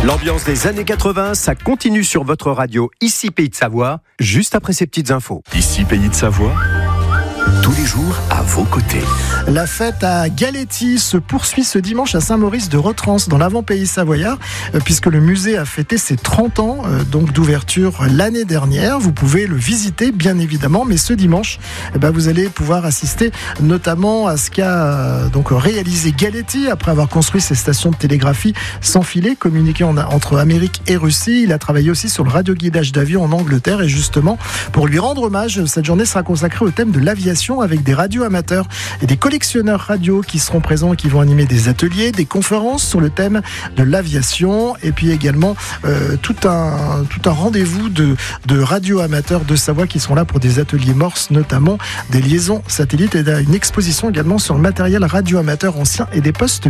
L'ambiance des années 80, ça continue sur votre radio, ici Pays de Savoie, juste après ces petites infos. Ici Pays de Savoie, tous les jours à vos côtés. La fête à Galetti se poursuit ce dimanche à Saint-Maurice de Retrance, dans l'avant-pays savoyard, puisque le musée a fêté ses 30 ans donc d'ouverture l'année dernière. Vous pouvez le visiter, bien évidemment, mais ce dimanche, vous allez pouvoir assister notamment à ce qu'a donc réalisé Galetti après avoir construit ses stations de télégraphie sans filet, communiquant entre Amérique et Russie. Il a travaillé aussi sur le radioguidage d'avion en Angleterre, et justement, pour lui rendre hommage, cette journée sera consacrée au thème de l'aviation, avec des radios amateurs et des collectionneurs radio qui seront présents et qui vont animer des ateliers, des conférences sur le thème de l'aviation, et puis également tout un rendez-vous de radio amateurs de Savoie qui seront là pour des ateliers morses, notamment des liaisons satellites, et une exposition également sur le matériel radio amateur ancien et des postes